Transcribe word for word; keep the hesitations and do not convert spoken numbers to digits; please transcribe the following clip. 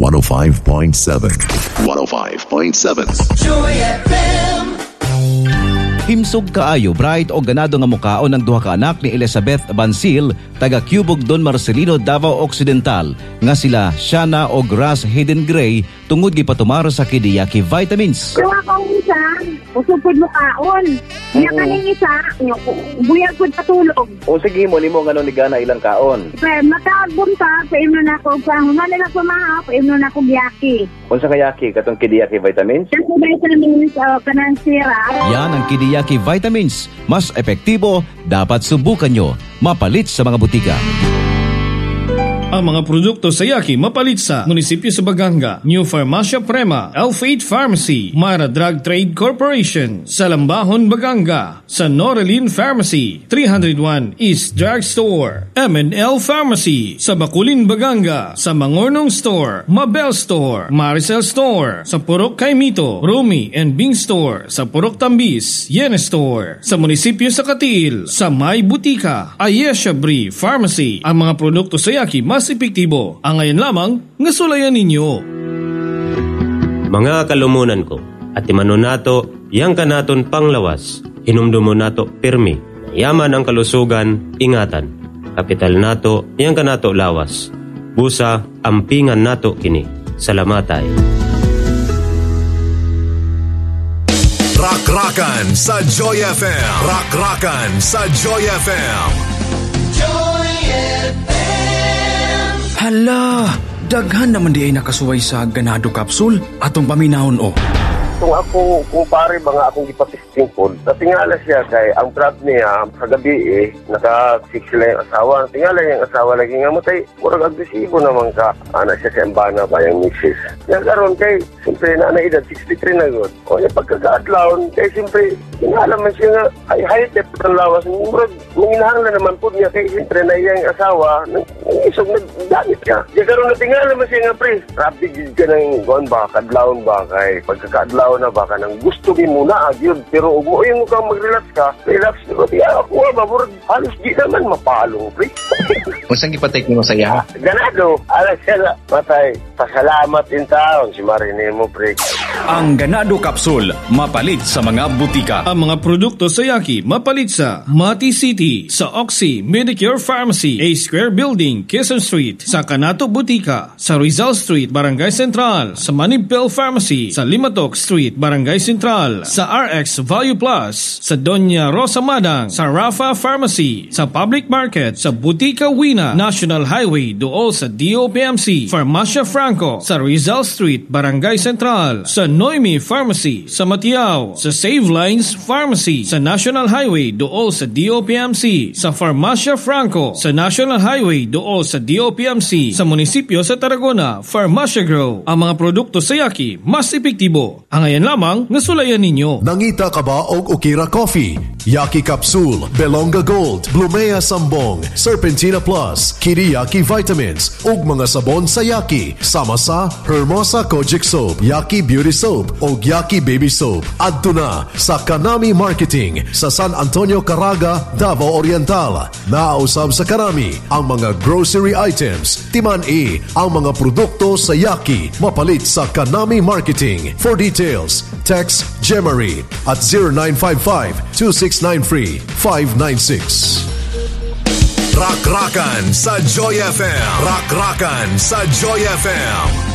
one oh five point seven. one oh five point seven. Joy F M. Himsog kaayo bright o ganado nga mukaon ng duha ka anak ni Elizabeth Bansil taga Cubog Don Marcelino, Davao Occidental nga sila Shana o Grass Hayden Gray tungod gipatumar sa Kidiyaki Vitamins. Kung akong isa, usupod mo kaon. Niya kaning isa, buyag ko patulog. O sige mo, limo nga ni Gana ilang kaon. Pero matagbom ta, paimno na ako, pahuman nila pumaha, paimno na akong yaki. Kung sa kayaki, katong Kidiyaki Vitamins? Kasi vitamins, uh, kanang sira. Yan ang Kidiyaki Vitamins. Mas epektibo, dapat subukan nyo. Mapalit sa mga butika. Ang mga produkto sa Yaki mapalit sa Munisipyo sa Baganga, New Farmacia Prema, Elf eight Pharmacy, Mara Drug Trade Corporation, sa Lambahon, Baganga, sa Noreline Pharmacy, three oh one East Drug Store, M and L Pharmacy, sa Bakulin, Baganga, sa Mangornong Store, Mabel Store, Maricel Store, sa Purok Kaimito, Rumi and Bing Store, sa Purok Tambis, Yene Store, sa Munisipyo sa Katiil, sa May Butika, Ayesha Brie Pharmacy. Ang mga produkto sa Yaki mas epektibo. Ang ngayon lamang nga sulayan ninyo. Mga kalumunan ko, at timano nato, yang kanaton panglawas, hinumdumo nato pirmi, yaman ang kalusugan, ingatan, kapital nato, yang kanato lawas, busa, ampingan nato kini, salamatay. Rak-rakan sa Joy F M. Rak-rakan sa Joy F M. Joy F M. Hala, daghan naman di ay nakasuway sa ganado capsule atong paminahon o. Kung ako, kung pare mga akong ipatisting po, natingala siya kay ang brad niya sa gabi eh, naka-six sila yung asawa. Tingala yung asawa lagi nga matay, murag agresibo naman ka. Anak siya sa embana ba yung misis. Yan karon kay, siyempre na edad sixty-three na yun. O yung pagkakaadlaw, kay siyempre, tingala man siya nga, ay high-tep ng lawas. Murag, manginahang na naman po niya kay siyempre na yung asawa, isog nagdamit ka. Yan karon natingala man siya nga pre, rapid ka ng gawin ba, kadlawon ba, kay pagkakaadlaw na baka nang gusto mo muna agyod pero ug mo yung ka mag-relax ka relax pero di ako ba murag halos di naman mapalong pre. Unsang gipatake nimo sa iya? Ganado ala siya matay pasalamat in taon si Marine mo pre. Ang ganado capsule mapalit sa mga butika. Ang mga produkto sa Yaki mapalit sa Mati City, sa Oxy Medicure Pharmacy, A Square Building, Quezon Street, sa Canato Butika, sa Rizal Street, Barangay Central, sa Manibel Pharmacy, sa Limatok Street, Barangay Central, sa R X Value Plus, sa Doña Rosa Madang, sa Rafa Pharmacy, sa Public Market, sa Butika Wina, National Highway dool sa D O P M C, Farmacia Franco, sa Rizal Street, Barangay Central, sa Noemi Pharmacy, sa Matiao, sa Save Lines Pharmacy, sa National Highway dool sa D O P M C, sa Farmacia Franco, sa National Highway dool sa D O P M C, sa Munisipyo sa Tarragona, Farmacia Grow. Ang mga produkto sa Yaki mas epektibo. Ang ngayon lamang nasulayan ninyo. Nangita ka ba og Okira Coffee, Yaki Capsule, Belonga Gold, Blumea Sambong, Serpentina Plus, Kiriyaki Vitamins, ug mga sabon sa Yaki, sama sa Hermosa Kojic Soap, Yaki Beauty Soap, ug Yaki Baby Soap. Adto na sa Kanami Marketing sa San Antonio, Caraga, Davao Oriental. Naausab sa Kanami ang mga grocery items, timan-i ang mga produkto sa Yaki, mapalit sa Kanami Marketing. For details, text Gemary at zero nine five five, two six nine three, five nine six. Rak-rakan sa Joy F M. Rak-rakan sa Joy F M.